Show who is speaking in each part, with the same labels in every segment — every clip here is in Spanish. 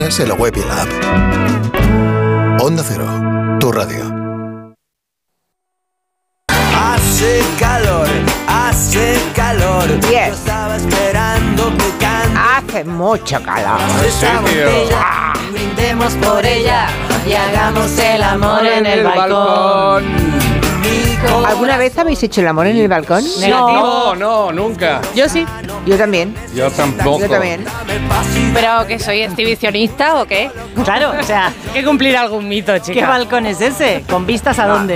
Speaker 1: En la web y la app. Onda Cero, tu radio.
Speaker 2: Hace calor.
Speaker 3: Yes.
Speaker 2: Yo estaba esperando que cante.
Speaker 3: Hace mucho calor.
Speaker 2: Esa botella, brindemos por ella y hagamos el amor en el balcón.
Speaker 3: ¿Alguna vez habéis hecho el amor en el balcón?
Speaker 4: No, nunca.
Speaker 5: Yo sí.
Speaker 3: Yo también.
Speaker 4: Yo tampoco.
Speaker 3: Yo también.
Speaker 5: ¿Pero que soy exhibicionista o qué?
Speaker 6: Claro, o sea,
Speaker 5: Hay que cumplir algún mito, chica.
Speaker 6: ¿qué balcón es ese? ¿Con vistas a dónde?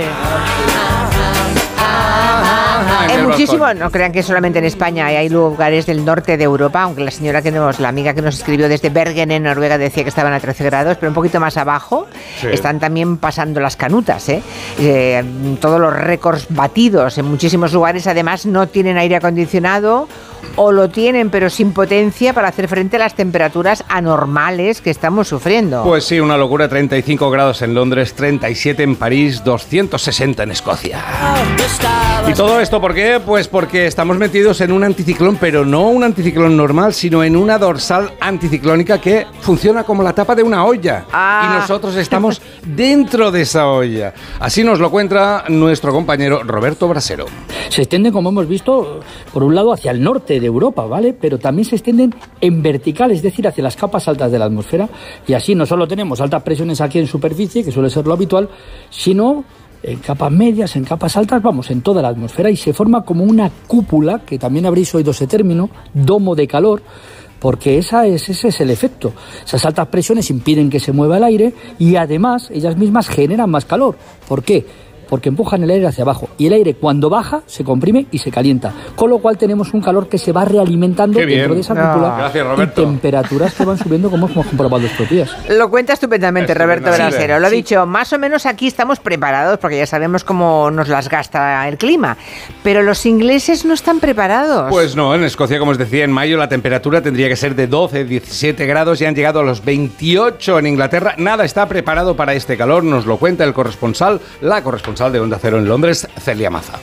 Speaker 3: Hay muchísimo, no crean que solamente en España, hay lugares del norte de Europa, aunque la amiga que nos escribió desde Bergen en Noruega decía que estaban a 13 grados, pero un poquito más abajo están también pasando las canutas, todos los récords batidos en muchísimos lugares, además no tienen aire acondicionado o lo tienen pero sin potencia para hacer frente a las temperaturas anormales que estamos sufriendo.
Speaker 4: Pues sí, una locura, 35 grados en Londres, 37 en París, 260 en Escocia. ¿Y todo esto por qué? Pues porque estamos metidos en un anticiclón, pero no un anticiclón normal, sino en una dorsal anticiclónica que funciona como la tapa de una olla. Y nosotros estamos dentro de esa olla. Así nos lo cuenta nuestro compañero Roberto Brasero.
Speaker 7: Se extienden, como hemos visto, por un lado hacia el norte de Europa, ¿vale? Pero también se extienden en vertical, es decir, hacia las capas altas de la atmósfera. Y así no solo tenemos altas presiones aquí en superficie, que suele ser lo habitual, sino en capas medias, en capas altas, vamos, en toda la atmósfera, y se forma como una cúpula, que también habréis oído ese término, domo de calor, porque ese es el efecto. Esas altas presiones impiden que se mueva el aire y además ellas mismas generan más calor. ¿Por qué? Porque empujan el aire hacia abajo y el aire cuando baja se comprime y se calienta, con lo cual tenemos un calor que se va realimentando dentro de esa cúpula.
Speaker 4: Gracias, Roberto.
Speaker 7: Y temperaturas que van subiendo como hemos comprobado estos días.
Speaker 3: Lo cuenta estupendamente Roberto Brasero. Lo ha dicho, más o menos aquí estamos preparados porque ya sabemos cómo nos las gasta el clima, pero los ingleses no están preparados.
Speaker 4: Pues no, en Escocia, como os decía, en mayo la temperatura tendría que ser de 12, 17 grados y han llegado a los 28 en Inglaterra. Nada está preparado para este calor, nos lo cuenta la corresponsal de Onda Cero en Londres, Celia Maza.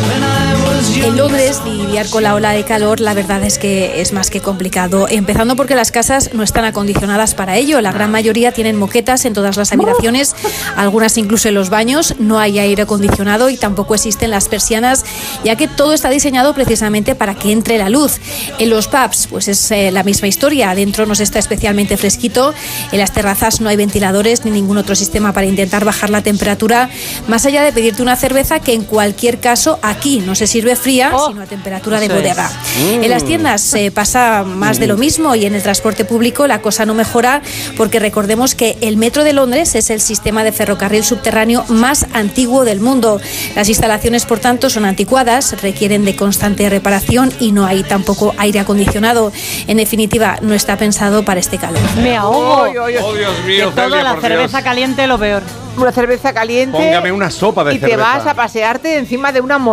Speaker 8: En Londres, lidiar con la ola de calor, la verdad es que es más que complicado. Empezando porque las casas no están acondicionadas para ello. La gran mayoría tienen moquetas en todas las habitaciones, algunas incluso en los baños. No hay aire acondicionado y tampoco existen las persianas, ya que todo está diseñado precisamente para que entre la luz. En los pubs, pues es la misma historia. Adentro nos está especialmente fresquito. En las terrazas no hay ventiladores ni ningún otro sistema para intentar bajar la temperatura, más allá de pedirte una cerveza que en cualquier caso aquí no se sirve fría, sino a temperatura de bodega. En las tiendas pasa más de lo mismo y en el transporte público la cosa no mejora porque recordemos que el metro de Londres es el sistema de ferrocarril subterráneo más antiguo del mundo. Las instalaciones, por tanto, son anticuadas, requieren de constante reparación y no hay tampoco aire acondicionado. En definitiva, no está pensado para este calor.
Speaker 6: Me ahogo.
Speaker 4: Oh, Dios mío,
Speaker 6: de toda la cerveza caliente, lo peor.
Speaker 3: Una cerveza caliente.
Speaker 4: Póngame una sopa de cerveza.
Speaker 3: Y te vas a pasearte encima de una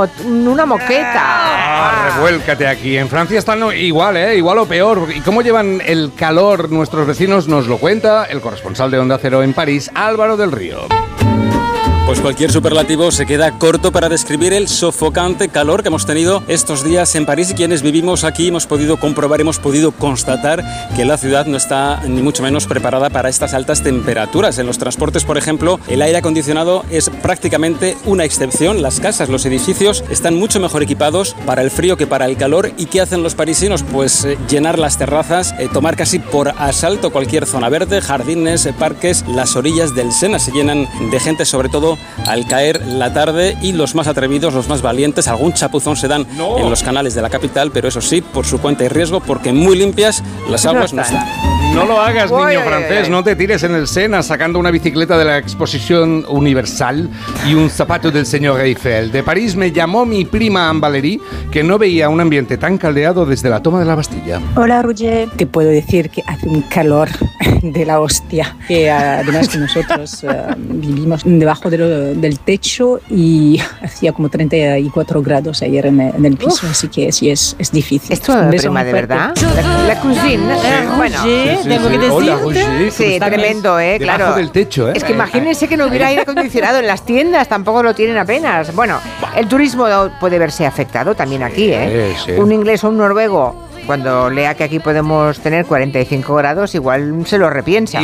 Speaker 3: moqueta.
Speaker 4: Revuélcate aquí. En Francia están igual, igual o peor. ¿Y cómo llevan el calor nuestros vecinos? Nos lo cuenta el corresponsal de Onda Cero en París, Álvaro del Río.
Speaker 9: Pues cualquier superlativo se queda corto para describir el sofocante calor que hemos tenido estos días en París, y quienes vivimos aquí hemos podido comprobar, hemos podido constatar que la ciudad no está ni mucho menos preparada para estas altas temperaturas. En los transportes, por ejemplo, el aire acondicionado es prácticamente una excepción. Las casas, los edificios están mucho mejor equipados para el frío que para el calor. ¿Y qué hacen los parisinos? Pues llenar las terrazas, tomar casi por asalto cualquier zona verde, jardines, parques. Las orillas del Sena se llenan de gente, sobre todo al caer la tarde, y los más atrevidos, los más valientes, algún chapuzón se dan en los canales de la capital, pero eso sí, por su cuenta y riesgo, porque muy limpias las aguas no están.
Speaker 4: No lo hagas, niño francés, no te tires en el Sena sacando una bicicleta de la Exposición Universal y un zapato del señor Eiffel. De París me llamó mi prima Anne Valérie, que no veía un ambiente tan caldeado desde la toma de la Bastilla.
Speaker 10: Hola, Roger. Te puedo decir que hace un calor de la hostia, que además que nosotros vivimos debajo del techo y hacía como 34 grados ayer en el piso, así que sí es difícil.
Speaker 3: ¿Es tu prima de verdad? La cousine. Bueno,
Speaker 6: tengo que decirte.
Speaker 3: Sí, tremendo, claro.
Speaker 4: Debajo del techo,
Speaker 3: Es que imagínense que no hubiera aire acondicionado en las tiendas, tampoco lo tienen apenas. Bueno, el turismo puede verse afectado también aquí,
Speaker 4: Sí.
Speaker 3: Un inglés o un noruego cuando lea que aquí podemos tener 45 grados, igual se lo repiensa.